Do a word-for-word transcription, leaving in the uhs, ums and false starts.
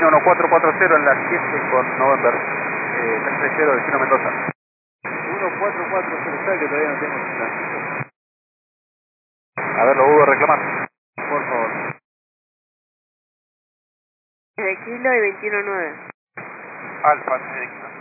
Argentina uno cuatro cuatro cero en la siete con November, eh, tres tres cero, destino Mendoza. uno cuatro cuatro cero, ¿sabe que todavía no tengo el tránsito? A ver, lo hubo reclamar. Por favor. De kilo y veintiuno nueve. Alfa, tres de kilo.